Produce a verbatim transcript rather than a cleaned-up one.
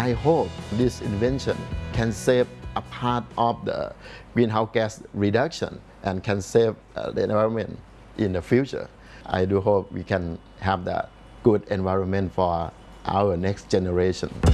I hope this invention can save a part of the greenhouse gas reduction and can save uh, the environment in the future. I do hope we can have that good environment for our next generation.